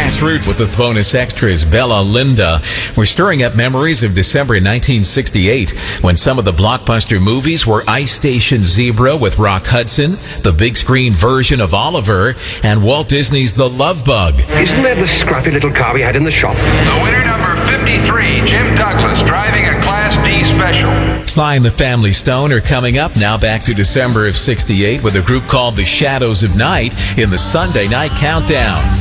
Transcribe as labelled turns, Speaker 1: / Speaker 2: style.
Speaker 1: Grassroots with the bonus extras, Bella Linda. We're stirring up memories of December 1968 when some of the blockbuster movies were Ice Station Zebra with Rock Hudson, the big screen version of Oliver, and Walt Disney's The Love Bug.
Speaker 2: Isn't that the scrappy little car we had in the shop?
Speaker 3: The winner, number 53, Jim Douglas, driving a Class D Special.
Speaker 1: Sly and the Family Stone are coming up. Now back to December of '68 with a group called The Shadows of Night in the Sunday Night Countdown.